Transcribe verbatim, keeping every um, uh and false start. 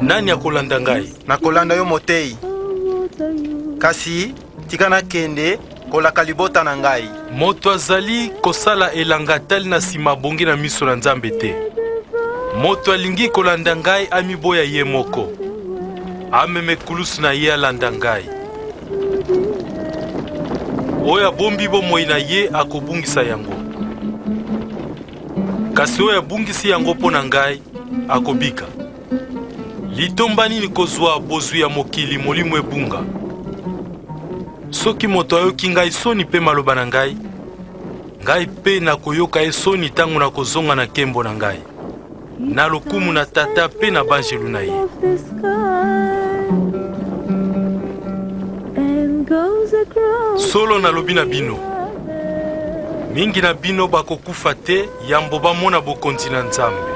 Nani akolanda ngai? Nakolanda yo motei. Kasi tika na kende kolaka libota na ngai. Moto azali kosala elanga tali na sima bongi na miso na Nzambe te. Moto alingi kolanda ngai amiboya ye moko. Ameme kulusu na ye alanda ngai. Oya bombi bomoi na ye akobungisa yango. Kasi oya bungisi yango po na ngai akobika. Litomba nini kozwa bozwi ya mokili molimo ebunga? Soki moto ayoki ngai soni pe maloba na ngai, ngai pe na koyoka esoni tango na kozonga na kembo na ngai. Na lokumu na tata pe na banjelu na ye. Solo na lobi na bino. Mingi na bino bakokufa te yambo bamona bokonzi na Nzambe.